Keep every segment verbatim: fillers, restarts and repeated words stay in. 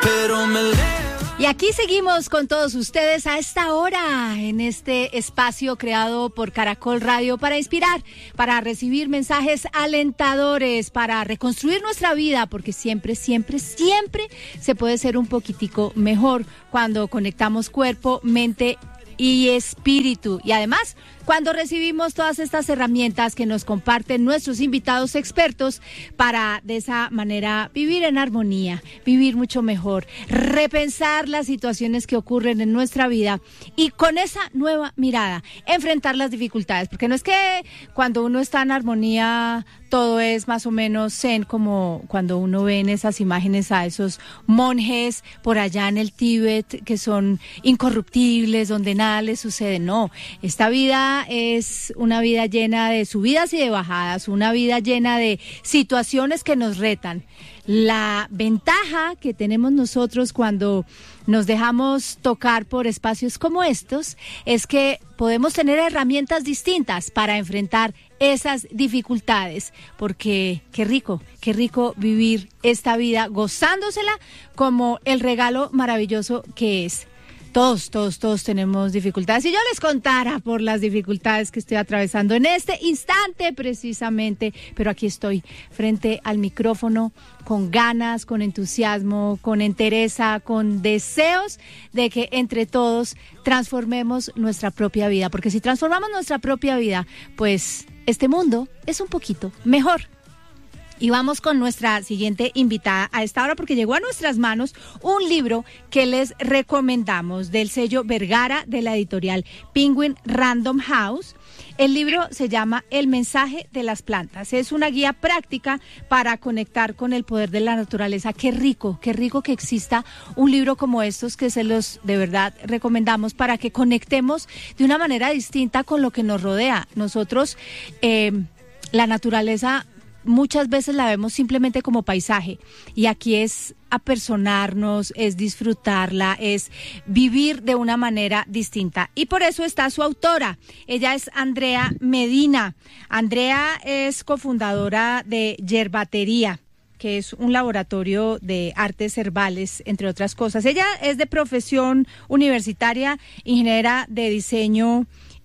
pero me leo. Y aquí seguimos con todos ustedes a esta hora, en este espacio creado por Caracol Radio para inspirar, para recibir mensajes alentadores, para reconstruir nuestra vida, porque siempre, siempre, siempre se puede ser un poquitico mejor cuando conectamos cuerpo, mente y espíritu. Y además, cuando recibimos todas estas herramientas que nos comparten nuestros invitados expertos para de esa manera vivir en armonía, vivir mucho mejor, repensar las situaciones que ocurren en nuestra vida y con esa nueva mirada enfrentar las dificultades, porque no es que cuando uno está en armonía todo es más o menos zen, como cuando uno ve en esas imágenes a esos monjes por allá en el Tíbet que son incorruptibles, donde nada les sucede. No, esta vida es una vida llena de subidas y de bajadas, una vida llena de situaciones que nos retan. La ventaja que tenemos nosotros cuando nos dejamos tocar por espacios como estos es que podemos tener herramientas distintas para enfrentar esas dificultades, porque qué rico, qué rico vivir esta vida gozándosela como el regalo maravilloso que es. Todos, todos, todos tenemos dificultades. Si yo les contara por las dificultades que estoy atravesando en este instante precisamente, pero aquí estoy frente al micrófono con ganas, con entusiasmo, con entereza, con deseos de que entre todos transformemos nuestra propia vida. Porque si transformamos nuestra propia vida, pues este mundo es un poquito mejor. Y vamos con nuestra siguiente invitada a esta hora, porque llegó a nuestras manos un libro que les recomendamos del sello Vergara de la editorial Penguin Random House. El libro se llama El mensaje de las plantas. Es una guía práctica para conectar con el poder de la naturaleza. Qué rico, qué rico que exista un libro como estos que se los de verdad recomendamos para que conectemos de una manera distinta con lo que nos rodea. Nosotros, eh, la naturaleza muchas veces la vemos simplemente como paisaje y aquí es apersonarnos, es disfrutarla, es vivir de una manera distinta. Y por eso está su autora. Ella es Andrea Medina. Andrea es cofundadora de Yerbatería, que es un laboratorio de artes herbales, entre otras cosas. Ella es de profesión universitaria, ingeniera de diseño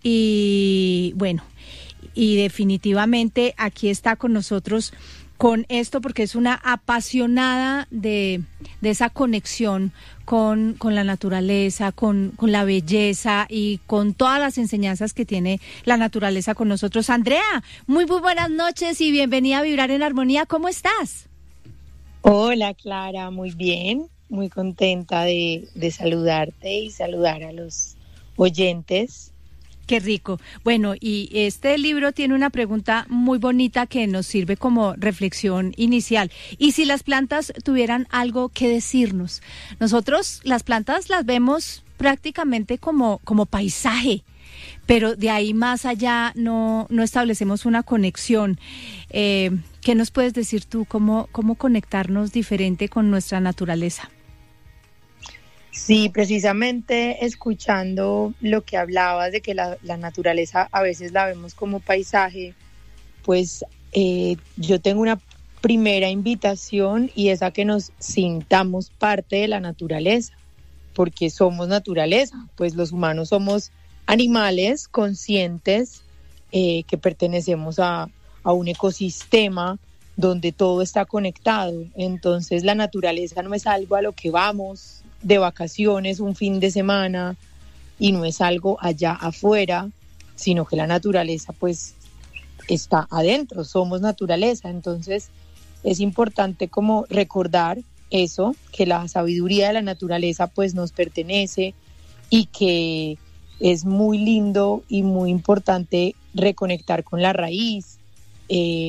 y bueno, y definitivamente aquí está con nosotros con esto porque es una apasionada de, de esa conexión con, con la naturaleza, con, con la belleza y con todas las enseñanzas que tiene la naturaleza con nosotros. Andrea, muy, muy buenas noches y bienvenida a Vibrar en Armonía. ¿Cómo estás? Hola, Clara, muy bien, muy contenta de, de saludarte y saludar a los oyentes. Qué rico. Bueno, y este libro tiene una pregunta muy bonita que nos sirve como reflexión inicial. ¿Y si las plantas tuvieran algo que decirnos? Nosotros las plantas las vemos prácticamente como, como paisaje, pero de ahí más allá no, no establecemos una conexión. Eh, ¿Qué nos puedes decir tú? ¿Cómo, cómo conectarnos diferente con nuestra naturaleza? Sí, precisamente escuchando lo que hablabas de que la, la naturaleza a veces la vemos como paisaje, pues eh, yo tengo una primera invitación y es a que nos sintamos parte de la naturaleza, porque somos naturaleza, pues los humanos somos animales conscientes eh, que pertenecemos a, a un ecosistema donde todo está conectado. Entonces la naturaleza no es algo a lo que vamos de vacaciones un fin de semana y no es algo allá afuera, sino que la naturaleza pues está adentro, somos naturaleza. Entonces es importante como recordar eso, que la sabiduría de la naturaleza pues nos pertenece y que es muy lindo y muy importante reconectar con la raíz, eh,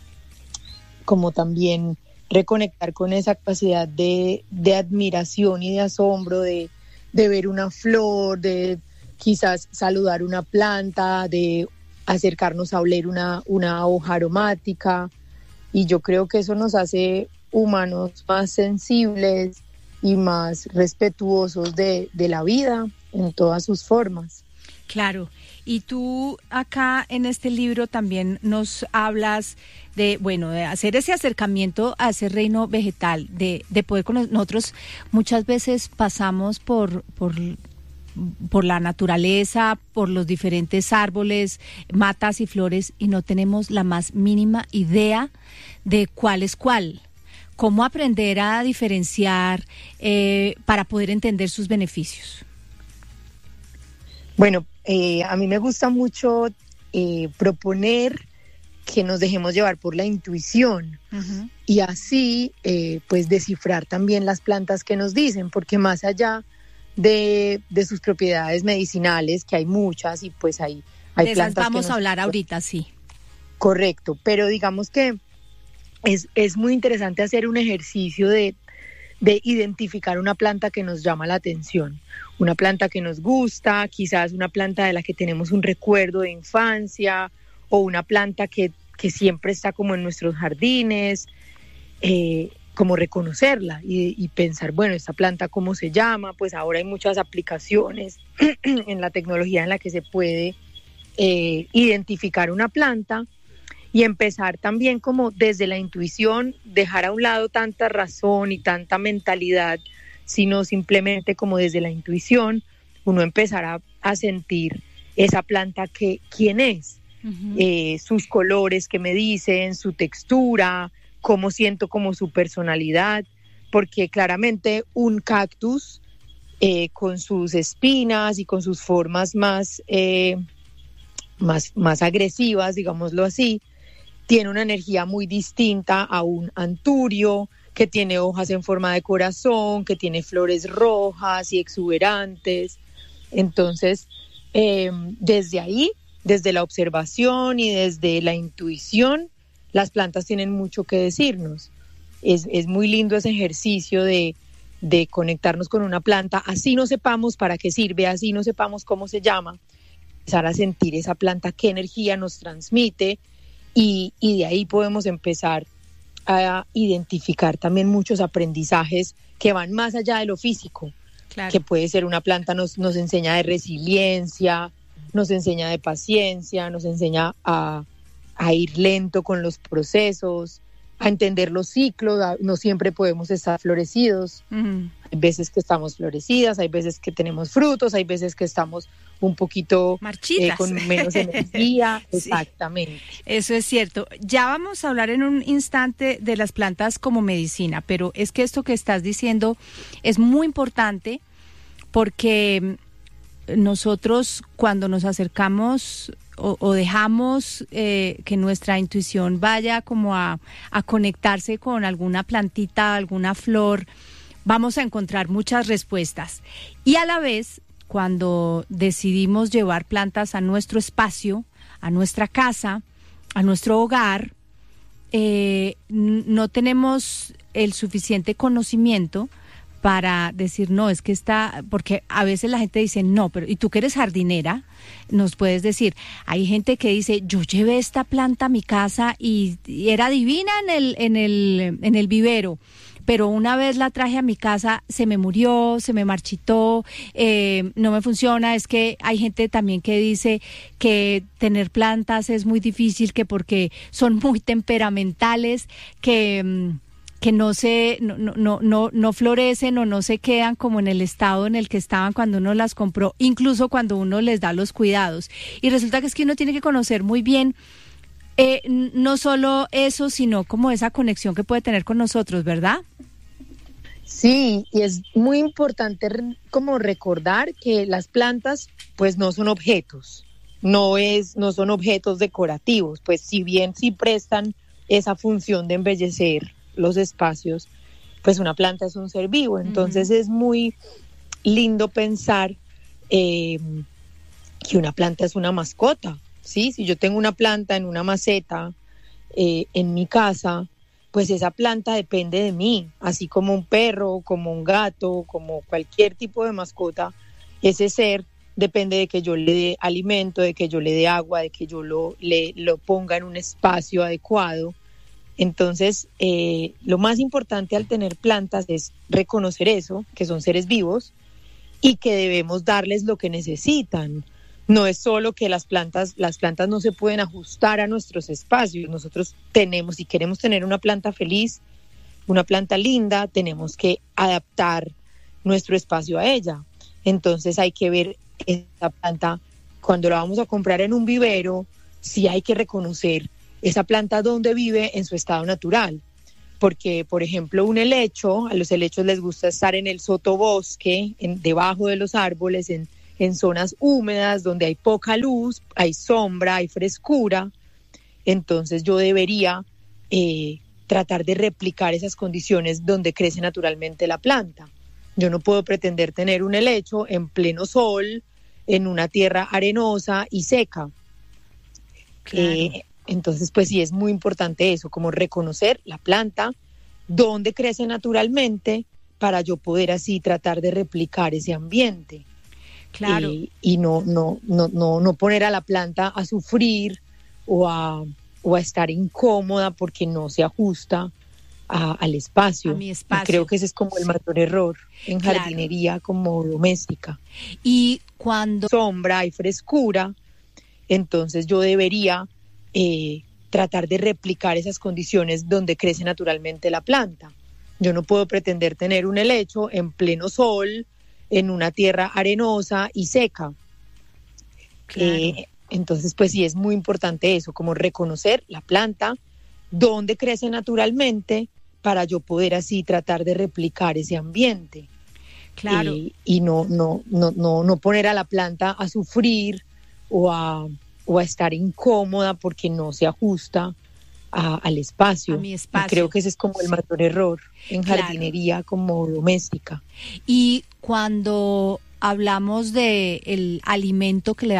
como también reconectar con esa capacidad de, de admiración y de asombro, de, de ver una flor, de quizás saludar una planta, de acercarnos a oler una, una hoja aromática. Y yo creo que eso nos hace humanos más sensibles y más respetuosos de, de la vida en todas sus formas. Claro, y tú acá en este libro también nos hablas de, bueno, de hacer ese acercamiento a ese reino vegetal, de, de poder con nosotros muchas veces pasamos por, por, por la naturaleza, por los diferentes árboles, matas y flores y no tenemos la más mínima idea de cuál es cuál. ¿Cómo aprender a diferenciar eh, para poder entender sus beneficios? Bueno, eh, a mí me gusta mucho eh, proponer que nos dejemos llevar por la intuición uh-huh. y así eh, pues descifrar también las plantas que nos dicen, porque más allá de, de sus propiedades medicinales, que hay muchas y pues hay, hay de plantas esas vamos que nos... a hablar ahorita, sí. Correcto, pero digamos que es, es muy interesante hacer un ejercicio de, de identificar una planta que nos llama la atención. Una planta que nos gusta, quizás una planta de la que tenemos un recuerdo de infancia o una planta que, que siempre está como en nuestros jardines, eh, como reconocerla y, y pensar, bueno, esta planta ¿cómo se llama? Pues ahora hay muchas aplicaciones en la tecnología en la que se puede eh, identificar una planta y empezar también como desde la intuición, dejar a un lado tanta razón y tanta mentalidad, sino simplemente como desde la intuición, uno empezará a sentir esa planta que quién es, uh-huh. eh, sus colores que me dicen, su textura, cómo siento como su personalidad, porque claramente un cactus eh, con sus espinas y con sus formas más, eh, más, más agresivas, digámoslo así, tiene una energía muy distinta a un anturio, que tiene hojas en forma de corazón, que tiene flores rojas y exuberantes. Entonces, eh, desde ahí, desde la observación y desde la intuición, las plantas tienen mucho que decirnos. Es, es muy lindo ese ejercicio de, de conectarnos con una planta, así no sepamos para qué sirve, así no sepamos cómo se llama, empezar a sentir esa planta, qué energía nos transmite, y, y de ahí podemos empezar a identificar también muchos aprendizajes que van más allá de lo físico, claro. Que puede ser una planta nos, nos enseña de resiliencia, nos enseña de paciencia, nos enseña a, a ir lento con los procesos, a entender los ciclos, a, no siempre podemos estar florecidos, uh-huh. Hay veces que estamos florecidas, hay veces que tenemos frutos, hay veces que estamos un poquito marchitas, eh, con menos energía, sí. Exactamente. Eso es cierto. Ya vamos a hablar en un instante de las plantas como medicina, pero es que esto que estás diciendo es muy importante porque nosotros cuando nos acercamos o, o dejamos eh, que nuestra intuición vaya como a, a conectarse con alguna plantita, alguna flor, vamos a encontrar muchas respuestas. Y a la vez, cuando decidimos llevar plantas a nuestro espacio, a nuestra casa, a nuestro hogar, eh, no tenemos el suficiente conocimiento para decir, no, es que está, porque a veces la gente dice, no, pero y tú que eres jardinera, nos puedes decir, hay gente que dice, yo llevé esta planta a mi casa y, y era divina en el, en el, en el vivero, pero una vez la traje a mi casa, se me murió, se me marchitó, eh, no me funciona. Es que hay gente también que dice que tener plantas es muy difícil, que porque son muy temperamentales, que... que no se no, no, no, no florecen o no se quedan como en el estado en el que estaban cuando uno las compró, incluso cuando uno les da los cuidados. Y resulta que es que uno tiene que conocer muy bien eh, no solo eso, sino como esa conexión que puede tener con nosotros, ¿verdad? Sí, y es muy importante como recordar que las plantas pues no son objetos, no es, no son objetos decorativos, pues si bien sí prestan esa función de embellecer los espacios, pues una planta es un ser vivo, entonces uh-huh. Es muy lindo pensar eh, que una planta es una mascota, ¿sí? Si yo tengo una planta en una maceta eh, en mi casa, pues esa planta depende de mí, así como un perro, como un gato, como cualquier tipo de mascota, ese ser depende de que yo le dé alimento, de que yo le dé agua, de que yo lo, le, lo ponga en un espacio adecuado. Entonces, eh, lo más importante al tener plantas es reconocer eso, que son seres vivos y que debemos darles lo que necesitan. no es solo que las plantas, las plantas no se pueden ajustar a nuestros espacios. Nosotros tenemos, si queremos tener una planta feliz, una planta linda, tenemos que adaptar nuestro espacio a ella. Entonces hay que ver esa planta, cuando la vamos a comprar en un vivero, sí hay que reconocer esa planta dónde vive en su estado natural. Porque, por ejemplo, un helecho, a los helechos les gusta estar en el sotobosque, en, debajo de los árboles, en, en zonas húmedas donde hay poca luz, hay sombra, hay frescura. Entonces yo debería eh, tratar de replicar esas condiciones donde crece naturalmente la planta. Yo no puedo pretender tener un helecho en pleno sol, en una tierra arenosa y seca. Claro. Eh, entonces, pues sí, es muy importante eso, como reconocer la planta, dónde crece naturalmente, para yo poder así tratar de replicar ese ambiente. Claro. Eh, y no, no, no, no, no poner a la planta a sufrir o a, o a estar incómoda porque no se ajusta a, al espacio. A mi espacio. Y creo que ese es como el mayor error en Claro. jardinería como doméstica. Y cuando Sombra y frescura, entonces yo debería eh, tratar de replicar esas condiciones donde crece naturalmente la planta. Yo no puedo pretender tener un helecho en pleno sol, en una tierra arenosa y seca. Claro. Eh, entonces, pues sí, es muy importante eso, como reconocer la planta, dónde crece naturalmente, para yo poder así tratar de replicar ese ambiente. Claro. Eh, y no, no, no, no, no poner a la planta a sufrir o a, o a estar incómoda porque no se ajusta a, al espacio. A mi espacio. Y creo que ese es como el mayor error en Claro. jardinería como doméstica. Y cuando hablamos de el alimento que le